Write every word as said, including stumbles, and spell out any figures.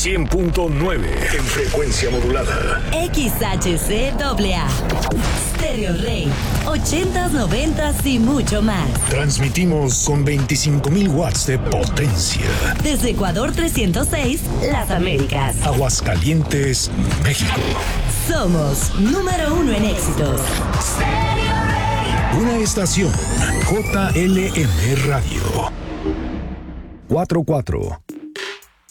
cien punto nueve en frecuencia modulada. X H C A A. Stereo Rey. ochentas, noventas y mucho más. Transmitimos con veinticinco mil watts de potencia. Desde Ecuador trescientos seis, Las Américas. Aguascalientes, México. Somos número uno en éxitos. Stereo Rey. Una estación J L M Radio. cuatro cuatro